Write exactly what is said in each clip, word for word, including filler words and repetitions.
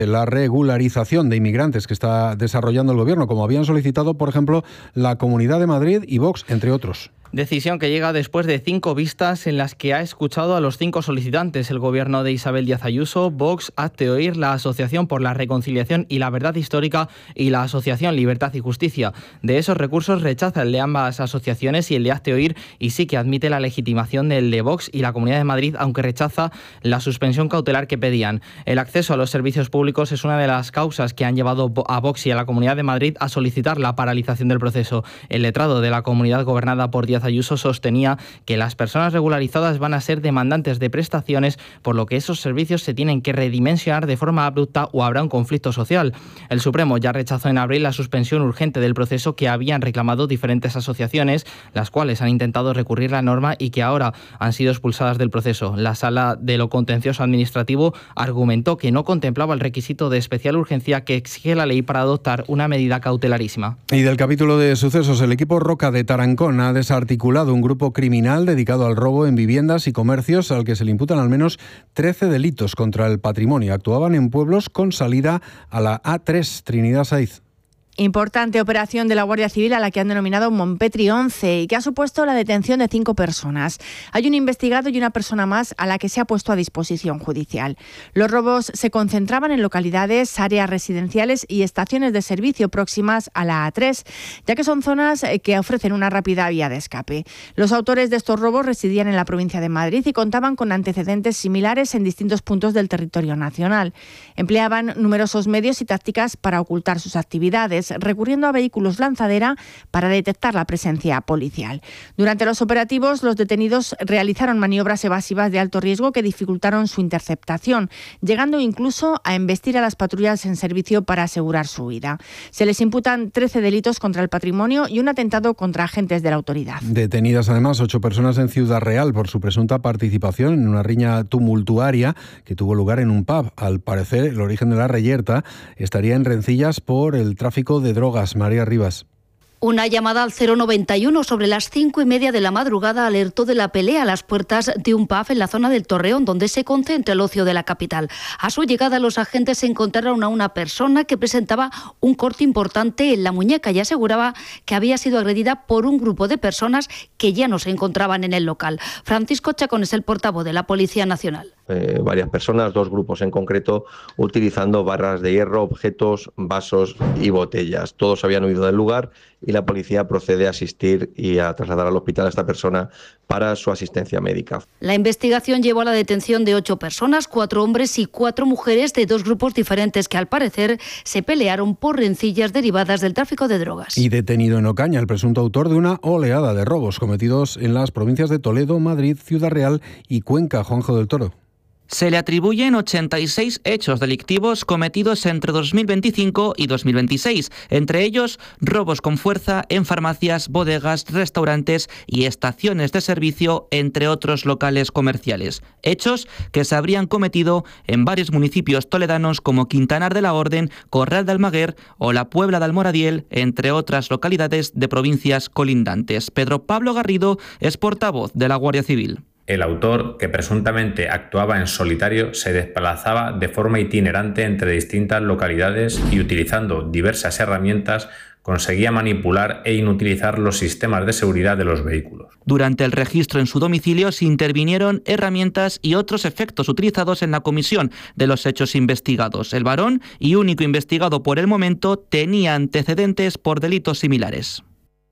la regularización de inmigrantes que está desarrollando el Gobierno, como habían solicitado, por ejemplo, la Comunidad de Madrid y Vox, entre otros. Decisión que llega después de cinco vistas en las que ha escuchado a los cinco solicitantes. El gobierno de Isabel Díaz Ayuso, Vox, Hazte Oír, la Asociación por la Reconciliación y la Verdad Histórica y la Asociación Libertad y Justicia. De esos recursos rechaza el de ambas asociaciones y el de Hazte Oír, y sí que admite la legitimación del de Vox y la Comunidad de Madrid, aunque rechaza la suspensión cautelar que pedían. El acceso a los servicios públicos es una de las causas que han llevado a Vox y a la Comunidad de Madrid a solicitar la paralización del proceso. El letrado de la comunidad gobernada por Díaz Ayuso sostenía que las personas regularizadas van a ser demandantes de prestaciones, por lo que esos servicios se tienen que redimensionar de forma abrupta o habrá un conflicto social. El Supremo ya rechazó en abril la suspensión urgente del proceso que habían reclamado diferentes asociaciones, las cuales han intentado recurrir la norma y que ahora han sido expulsadas del proceso. La Sala de lo Contencioso Administrativo argumentó que no contemplaba el requisito de especial urgencia que exige la ley para adoptar una medida cautelarísima. Y del capítulo de sucesos, el equipo Roca de Tarancón ha desarticulado un grupo criminal dedicado al robo en viviendas y comercios al que se le imputan al menos trece delitos contra el patrimonio. Actuaban en pueblos con salida a la A tres, Trinidad Saiz. Importante operación de la Guardia Civil a la que han denominado Montpetri once y que ha supuesto la detención de cinco personas. Hay un investigado y una persona más a la que se ha puesto a disposición judicial. Los robos se concentraban en localidades, áreas residenciales y estaciones de servicio próximas a la A tres, ya que son zonas que ofrecen una rápida vía de escape. Los autores de estos robos residían en la provincia de Madrid y contaban con antecedentes similares en distintos puntos del territorio nacional. Empleaban numerosos medios y tácticas para ocultar sus actividades, recurriendo a vehículos lanzadera para detectar la presencia policial. Durante los operativos, los detenidos realizaron maniobras evasivas de alto riesgo que dificultaron su interceptación, llegando incluso a embestir a las patrullas en servicio para asegurar su huida. Se les imputan trece delitos contra el patrimonio y un atentado contra agentes de la autoridad. Detenidas además ocho personas en Ciudad Real por su presunta participación en una riña tumultuaria que tuvo lugar en un pub. Al parecer, el origen de la reyerta estaría en rencillas por el tráfico de drogas. María Rivas. Una llamada al cero noventa y uno sobre las cinco y media de la madrugada alertó de la pelea a las puertas de un pub en la zona del Torreón, donde se concentra el ocio de la capital. A su llegada, los agentes encontraron a una persona que presentaba un corte importante en la muñeca y aseguraba que había sido agredida por un grupo de personas que ya no se encontraban en el local. Francisco Chacón es el portavoz de la Policía Nacional. Eh, varias personas, dos grupos en concreto, utilizando barras de hierro, objetos, vasos y botellas. Todos habían huido del lugar y la policía procede a asistir y a trasladar al hospital a esta persona para su asistencia médica. La investigación llevó a la detención de ocho personas, cuatro hombres y cuatro mujeres de dos grupos diferentes que al parecer se pelearon por rencillas derivadas del tráfico de drogas. Y detenido en Ocaña el presunto autor de una oleada de robos cometidos en las provincias de Toledo, Madrid, Ciudad Real y Cuenca. Juanjo del Toro. Se le atribuyen ochenta y seis hechos delictivos cometidos entre dos mil veinticinco y dos mil veintiséis, entre ellos robos con fuerza en farmacias, bodegas, restaurantes y estaciones de servicio, entre otros locales comerciales. Hechos que se habrían cometido en varios municipios toledanos como Quintanar de la Orden, Corral de Almaguer o la Puebla de Almoradiel, entre otras localidades de provincias colindantes. Pedro Pablo Garrido es portavoz de la Guardia Civil. El autor, que presuntamente actuaba en solitario, se desplazaba de forma itinerante entre distintas localidades y, utilizando diversas herramientas, conseguía manipular e inutilizar los sistemas de seguridad de los vehículos. Durante el registro en su domicilio se intervinieron herramientas y otros efectos utilizados en la comisión de los hechos investigados. El varón, y único investigado por el momento, tenía antecedentes por delitos similares.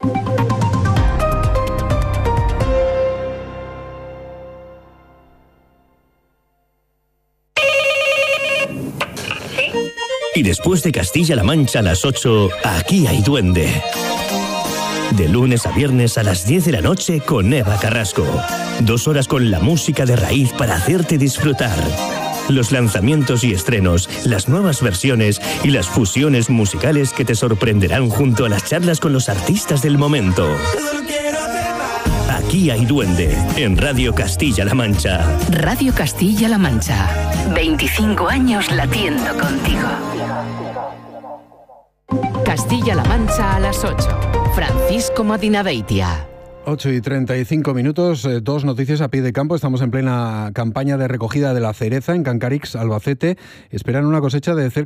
Y después de Castilla-La Mancha a las ocho, aquí hay duende. De lunes a viernes a las diez de la noche con Eva Carrasco. Dos horas con la música de raíz para hacerte disfrutar. Los lanzamientos y estrenos, las nuevas versiones y las fusiones musicales que te sorprenderán junto a las charlas con los artistas del momento. Aquí hay duende, en Radio Castilla-La Mancha. Radio Castilla-La Mancha. veinticinco años latiendo contigo. Castilla-La Mancha a las ocho. Francisco Madinabeitia. ocho y treinta y cinco minutos, eh, dos noticias a pie de campo. Estamos en plena campaña de recogida de la cereza en Cancarix, Albacete. Esperan una cosecha de cerca